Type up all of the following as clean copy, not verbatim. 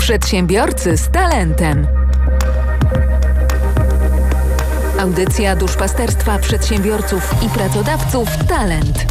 Przedsiębiorcy z talentem. Audycja duszpasterstwa przedsiębiorców i pracodawców Talent.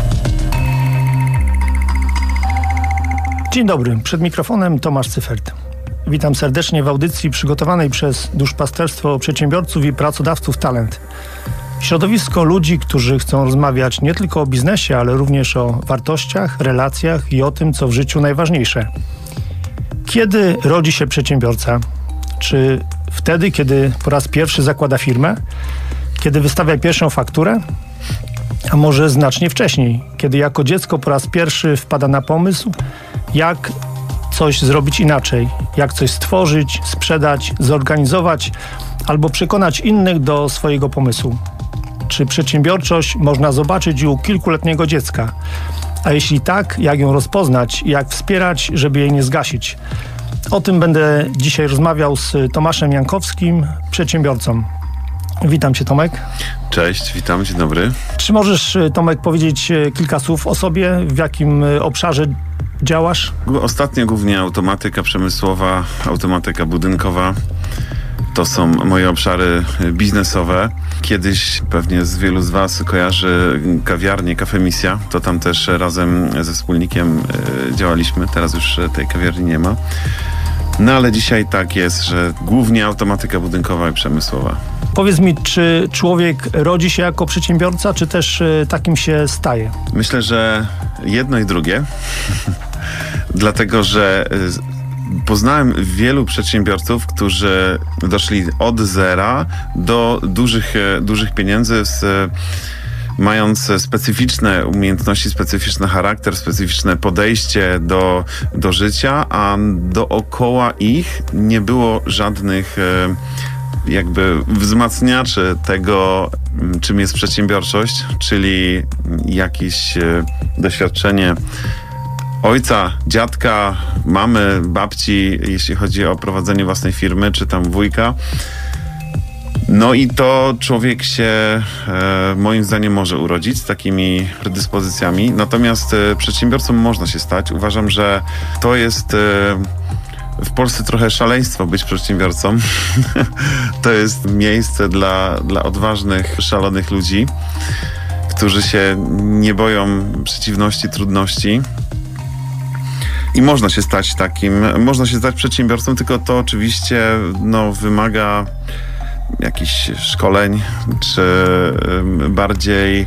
Dzień dobry, przed mikrofonem Tomasz Cyfert. Witam serdecznie w audycji przygotowanej przez duszpasterstwo przedsiębiorców i pracodawców Talent. Środowisko ludzi, którzy chcą rozmawiać nie tylko o biznesie, ale również o wartościach, relacjach i o tym, co w życiu najważniejsze. Kiedy rodzi się przedsiębiorca? Czy wtedy, kiedy po raz pierwszy zakłada firmę? Kiedy wystawia pierwszą fakturę? A może znacznie wcześniej, kiedy jako dziecko po raz pierwszy wpada na pomysł, jak coś zrobić inaczej, jak coś stworzyć, sprzedać, zorganizować albo przekonać innych do swojego pomysłu. Czy przedsiębiorczość można zobaczyć u kilkuletniego dziecka? A jeśli tak, jak ją rozpoznać i jak wspierać, żeby jej nie zgasić? O tym będę dzisiaj rozmawiał z Tomaszem Jankowskim, przedsiębiorcą. Witam cię, Tomek. Cześć, witam, dzień dobry. Czy możesz, Tomek, powiedzieć kilka słów o sobie? W jakim obszarze działasz? Ostatnio głównie automatyka przemysłowa, automatyka budynkowa. To są moje obszary biznesowe. Kiedyś pewnie z wielu z was kojarzy kawiarnię Cafe Misja. To tam też razem ze wspólnikiem działaliśmy. Teraz już tej kawiarni nie ma. No ale dzisiaj tak jest, że głównie automatyka budynkowa i przemysłowa. Powiedz mi, czy człowiek rodzi się jako przedsiębiorca, czy też takim się staje? Myślę, że jedno i drugie. Dlatego, że poznałem wielu przedsiębiorców, którzy doszli od zera do dużych pieniędzy, mając specyficzne umiejętności, specyficzny charakter, specyficzne podejście do życia, a dookoła ich nie było żadnych jakby wzmacniaczy tego, czym jest przedsiębiorczość, czyli jakieś doświadczenie ojca, dziadka, mamy, babci, jeśli chodzi o prowadzenie własnej firmy, czy tam wujka. No i to człowiek się moim zdaniem może urodzić z takimi predyspozycjami. Natomiast przedsiębiorcą można się stać. Uważam, że to jest w Polsce trochę szaleństwo być przedsiębiorcą. To jest miejsce dla odważnych, szalonych ludzi, którzy się nie boją przeciwności, trudności. I można się stać przedsiębiorcą, tylko to oczywiście wymaga jakichś szkoleń, czy bardziej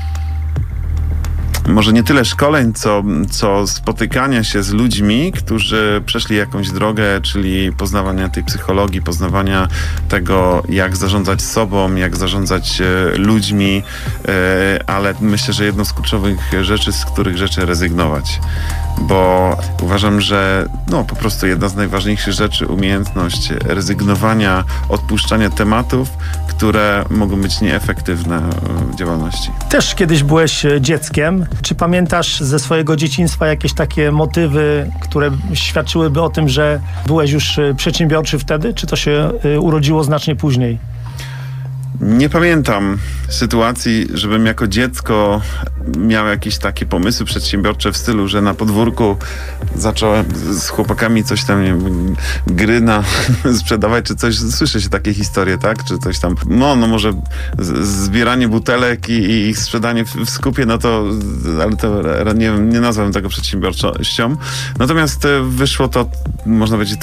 może nie tyle szkoleń, co spotykania się z ludźmi, którzy przeszli jakąś drogę, czyli poznawania tej psychologii, poznawania tego, jak zarządzać sobą, jak zarządzać ludźmi, ale myślę, że jedną z kluczowych rzeczy, z których rezygnować. Bo uważam, że po prostu jedna z najważniejszych rzeczy, umiejętność rezygnowania, odpuszczania tematów, które mogą być nieefektywne w działalności. Też kiedyś byłeś dzieckiem. Czy pamiętasz ze swojego dzieciństwa jakieś takie motywy, które świadczyłyby o tym, że byłeś już przedsiębiorczy wtedy? Czy to się urodziło znacznie później? Nie pamiętam sytuacji, żebym jako dziecko miał jakieś takie pomysły przedsiębiorcze w stylu, że na podwórku zacząłem z chłopakami coś tam, gry sprzedawać, czy coś. Słyszy się takie historie, tak? Czy coś tam, może zbieranie butelek i ich sprzedanie w skupie, ale to nie nazwałem tego przedsiębiorczością. Natomiast wyszło to, można powiedzieć,